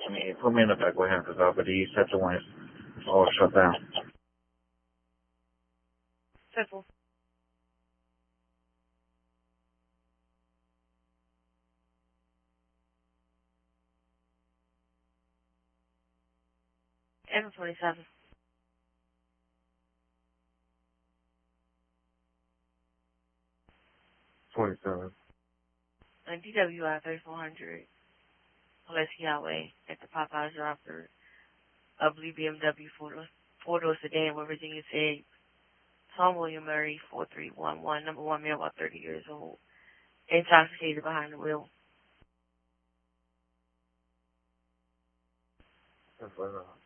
put me in the back with him because the sector one is all shut down. Simple. Evan 27. 47. And DWI 3400. Pulaski Highway at the Popeyes drive-thru. Ugly BMW four-door sedan with Virginia Tech. Tom William Murray 4311. Number 1 male, about 30 years old. Intoxicated behind the wheel. That's what